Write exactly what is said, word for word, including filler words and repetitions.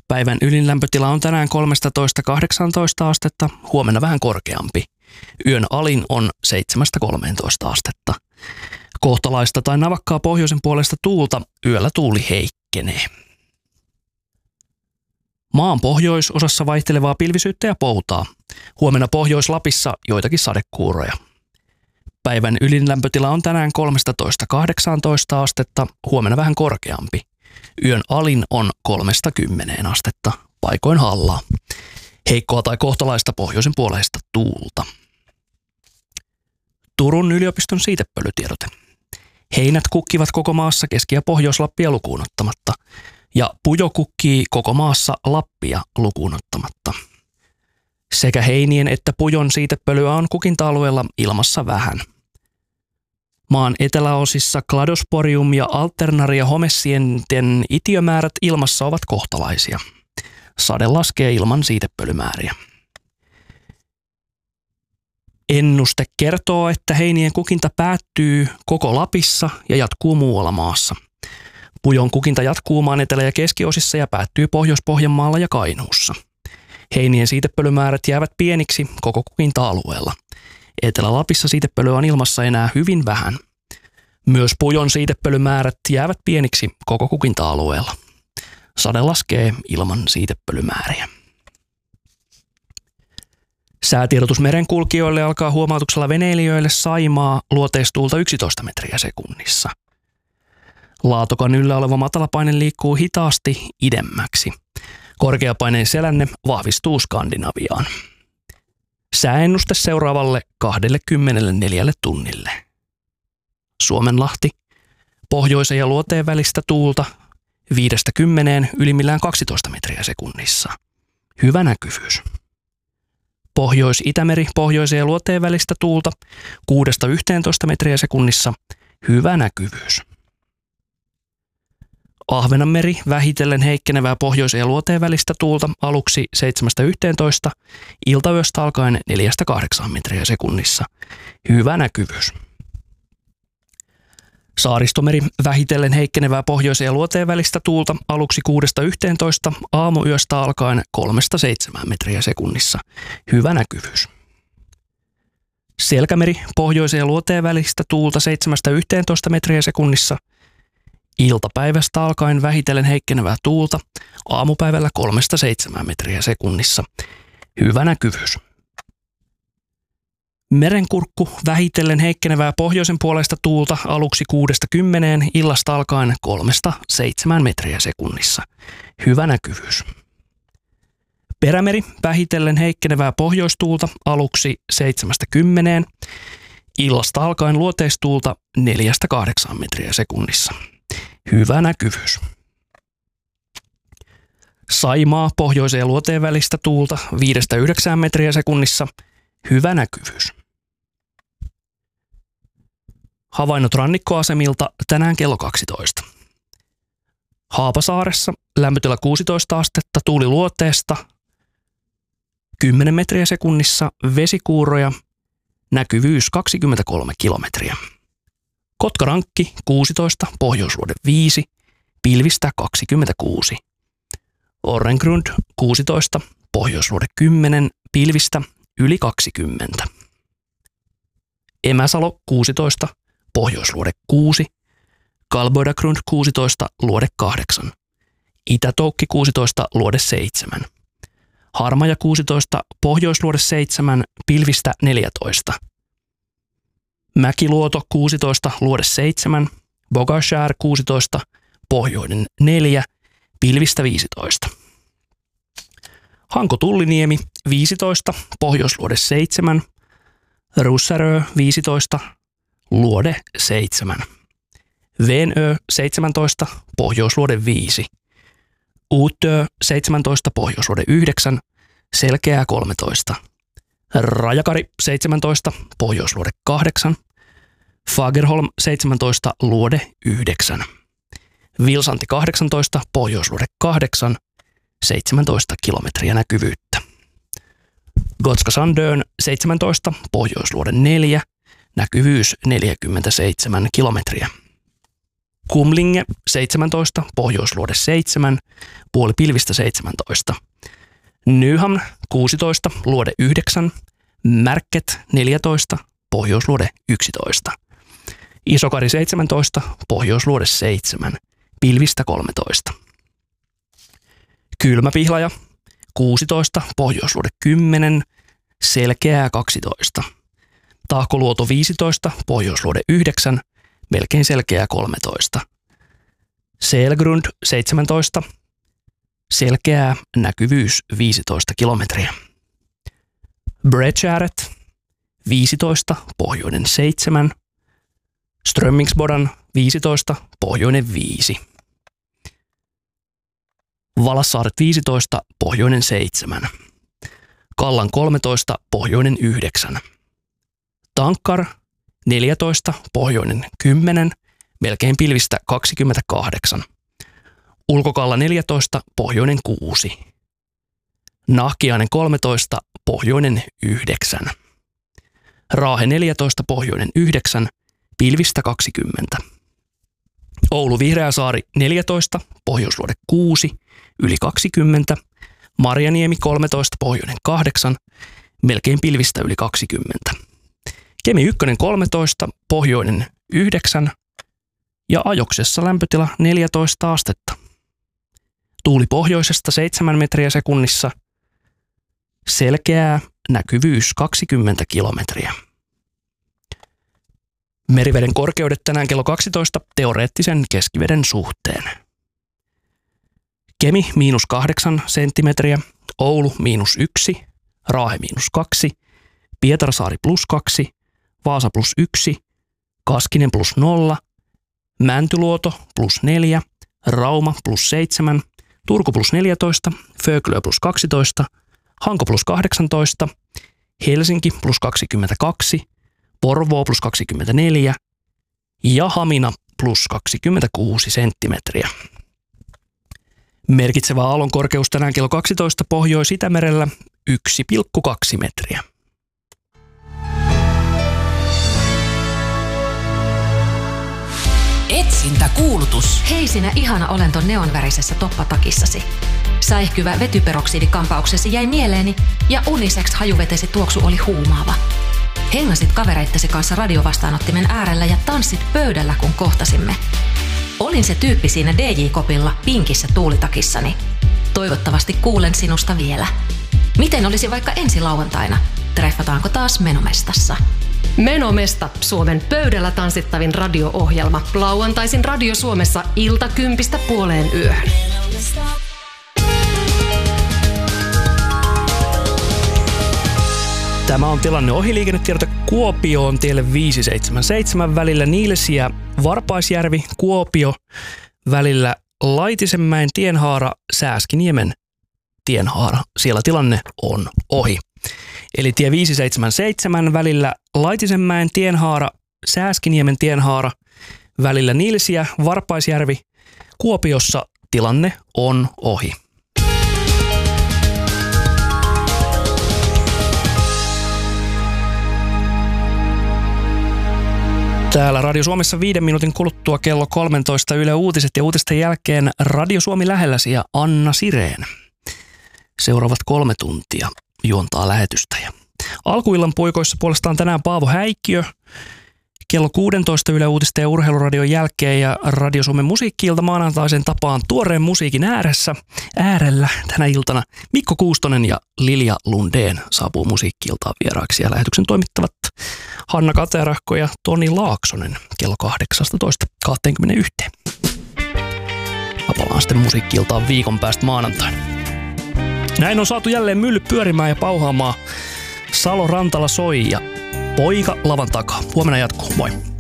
Päivän ylin lämpötila on tänään kolmetoista kahdeksantoista astetta, huomenna vähän korkeampi. Yön alin on seitsemästä kolmeentoista astetta. Kohtalaista tai navakkaa pohjoisen puolesta tuulta, yöllä tuuli heikkenee. Maan pohjoisosassa vaihtelevaa pilvisyyttä ja poutaa. Huomenna Pohjois-Lapissa joitakin sadekuuroja. Päivän ylin lämpötila on tänään kolmetoista kahdeksantoista astetta, huomenna vähän korkeampi. Yön alin on kolmesta kymmeneen astetta, paikoin hallaa. Heikkoa tai kohtalaista pohjoisen puoleista tuulta. Turun yliopiston siitepölytiedote. Heinät kukkivat koko maassa Keski- ja Pohjois-Lappia lukuun ottamatta. Ja pujo kukkii koko maassa Lappia lukuun ottamatta. Sekä heinien että pujon siitepölyä on kukinta-alueella ilmassa vähän. Maan eteläosissa kladosporium ja alternaria homessienten itiömäärät ilmassa ovat kohtalaisia. Sade laskee ilman siitepölymääriä. Ennuste kertoo, että heinien kukinta päättyy koko Lapissa ja jatkuu muualla maassa. Pujon kukinta jatkuu maan etelä- ja keskiosissa ja päättyy Pohjois-Pohjanmaalla ja Kainuussa. Heinien siitepölymäärät jäävät pieniksi koko kukinta-alueella. Etelä-Lapissa siitepölyä on ilmassa enää hyvin vähän. Myös pujon siitepölymäärät jäävät pieniksi koko kukinta-alueella. Sade laskee ilman siitepölymääriä. Säätiedotus merenkulkijoille alkaa huomautuksella veneilijöille Saimaa luoteistuulta yksitoista metriä sekunnissa. Laatokan yllä oleva matalapaine liikkuu hitaasti idemmäksi. Korkeapaineen selänne vahvistuu Skandinaviaan. Sääennuste seuraavalle kaksikymmentäneljä tunnille. Suomenlahti, pohjoisen ja luoteen välistä tuulta viidestä kymmeneen ylimmillään kaksitoista metriä sekunnissa. Hyvä näkyvyys. Pohjois-Itämeri, pohjoisen ja luoteen välistä tuulta kuudesta yhteentoista metriä sekunnissa. Hyvä näkyvyys. Ahvenanmeri, vähitellen heikkenevää pohjoisen ja luoteen välistä tuulta aluksi seitsemästä yhteentoista, iltayöstä alkaen neljästä kahdeksaan metriä sekunnissa. Hyvä näkyvyys. Saaristomeri, vähitellen heikkenevää pohjoisen ja luoteen välistä tuulta aluksi kuudesta yhteentoista, aamuyöstä alkaen kolmesta seitsemään metriä sekunnissa. Hyvä näkyvyys. Selkämeri, pohjoisen ja luoteen välistä tuulta seitsemästä yhteentoista metriä sekunnissa. Iltapäivästä alkaen vähitellen heikkenevää tuulta, aamupäivällä kolmesta seitsemään metriä sekunnissa. Hyvä näkyvyys. Merenkurkku, vähitellen heikkenevää pohjoisen puolesta tuulta aluksi kuudesta kymmeneen, illasta alkaen kolmesta seitsemään metriä sekunnissa. Hyvä näkyvyys. Perämeri, vähitellen heikkenevää pohjoistuulta aluksi seitsemästä kymmeneen, illasta alkaen luoteistuulta neljästä kahdeksaan metriä sekunnissa. Hyvä näkyvyys. Saimaa, pohjoisen ja luoteen välistä tuulta viidestä yhdeksään metriä sekunnissa. Hyvä näkyvyys. Havainnot rannikkoasemilta tänään kello kaksitoista. Haapasaaressa lämpötila kuusitoista astetta, tuuli luoteesta kymmenen metriä sekunnissa, vesikuuroja, näkyvyys kaksikymmentäkolme kilometriä. Kotkarankki kuusitoista, pohjoisluode viisi, pilvistä kaksikymmentäkuusi. Orrengrund kuusitoista, pohjoisluode kymmenen, pilvistä yli kaksikymmentä. Emäsalo kuusitoista, pohjoisluode kuusi, Kalboidagrund kuusitoista, luode kahdeksan. Itätoukki kuusitoista, luode seitsemän. Harmaja kuusitoista, pohjoisluode seitsemän, pilvistä neljätoista. Mäkiluoto kuusitoista, luode seitsemän, Bogashär kuusitoista, pohjoinen neljä, pilvistä viisitoista. Hanko-Tulliniemi viisitoista, pohjoisluode seitsemän, Russärö viisitoista, luode seitsemän. Venö seitsemäntoista, pohjoisluode viisi. Uutö seitsemäntoista, pohjoisluode yhdeksän, Selkeää kolmetoista. Rajakari seitsemäntoista, pohjoisluode kahdeksan. Fagerholm seitsemäntoista, luode yhdeksän. Vilsanti kahdeksantoista, pohjoisluode kahdeksan, seitsemäntoista kilometriä näkyvyyttä. Gotska Sandön seitsemäntoista, pohjoisluode neljä, näkyvyys neljäkymmentäseitsemän kilometriä. Kumlinge seitsemäntoista, pohjoisluode seitsemän, puoli pilvistä seitsemäntoista. Nyham kuusitoista, luode yhdeksän, Märket neljätoista, pohjoisluode yksitoista. Isokari seitsemäntoista, pohjoisluode seitsemän, pilvistä kolmetoista. Kylmäpihlaja kuusitoista, pohjoisluode kymmenen, selkeää kaksitoista. Tahkoluoto viisitoista, pohjoisluode yhdeksän, melkein selkeää kolmetoista. Selgrund seitsemäntoista, selkeää näkyvyys viisitoista kilometriä. Bredgäret viisitoista, pohjoinen seitsemän. Strömmingsbodan viisitoista, pohjoinen viisi. Valassaaret viisitoista, pohjoinen seitsemän. Kallan kolmetoista, pohjoinen yhdeksän. Tankkar neljätoista, pohjoinen kymmenen, melkein pilvistä kaksikymmentäkahdeksan. Ulkokalla neljätoista, pohjoinen kuusi. Nahkiainen kolmetoista, pohjoinen yhdeksän. Raahe neljätoista, pohjoinen yhdeksän, pilvistä kaksikymmentä. Oulu Vihreäsaari neljätoista, pohjoisluode kuusi, yli kaksikymmentä. Marjaniemi kolmetoista, pohjoinen kahdeksan, melkein pilvistä yli kaksikymmentä. Kemi ykkönen kolmetoista, pohjoinen yhdeksän ja Ajoksessa lämpötila neljätoista astetta. Tuuli pohjoisesta seitsemän metriä sekunnissa, selkeää näkyvyys kaksikymmentä kilometriä. Meriveden korkeudet tänään kello kaksitoista teoreettisen keskiveden suhteen. Kemi miinus kahdeksan senttimetriä, Oulu miinus yksi, Raahe miinus kaksi, Pietarsaari plus kaksi, Vaasa plus yksi, Kaskinen plus nolla, Mäntyluoto plus neljä, Rauma plus seitsemän, Turku plus neljätoista, Föglö plus kaksitoista, Hanko plus kahdeksantoista, Helsinki plus kaksikymmentäkaksi, Porvoo plus kaksikymmentäneljä ja Hamina plus kaksikymmentäkuusi senttimetriä. Merkitsevä aallon korkeus tänään kello kaksitoista Pohjois-Itämerellä yksi pilkku kaksi metriä. Etsintäkuulutus. Hei sinä ihana olento neonvärisessä toppatakissasi. Säihkyvä vetyperoksidikampauksesi jäi mieleeni ja unisex hajuvetesi tuoksu oli huumaava. Hengasit kavereittesi kanssa radiovastaanottimen äärellä ja tanssit pöydällä kun kohtasimme. Olin se tyyppi siinä D J-kopilla pinkissä tuulitakissani. Toivottavasti kuulen sinusta vielä. Miten olisi vaikka ensi lauantaina? Treffataanko taas Menomestassa? Menomesta, Suomen pöydällä tanssittavin radio-ohjelma. Lauantaisin Radio Suomessa ilta kympistä puoleen yöhön. Tämä on tilanne ohi liikennetiedote Kuopioon tielle viisi seitsemän seitsemän välillä Niilsiä, Varpaisjärvi, Kuopio välillä Laitisenmäen tienhaara, Sääskiniemen tienhaara. Siellä tilanne on ohi. Eli tie viisi seitsemän seitsemän välillä Laitisenmäen tienhaara, Sääskiniemen tienhaara välillä Niilsiä, Varpaisjärvi, Kuopiossa tilanne on ohi. Täällä Radio Suomessa viiden minuutin kuluttua kello kolmetoista Yle Uutiset ja uutisten jälkeen Radio Suomi lähelläsi ja Anna Sireen. Seuraavat kolme tuntia juontaa lähetystä. Ja alkuillan puikoissa puolestaan tänään Paavo Häikkiö kello kuusitoista Yle Uutisten ja Urheiluradion jälkeen ja Radio Suomen musiikki-ilta maanantaisen tapaan tuoreen musiikin ääressä äärellä tänä iltana Mikko Kuustonen ja Lilja Lundeen saapuu musiikki-iltaan vieraaksi ja lähetyksen toimittavat Hanna Katerahko ja Toni Laaksonen kello kahdeksastatoista kaksikymmentäyksi. Ja palaan sitten musiikki-iltaan viikon päästä maanantaina. Näin on saatu jälleen mylly pyörimään ja pauhaamaan. Salo Rantala soi ja poika lavan takaa. Huomenna jatkuu. Moi.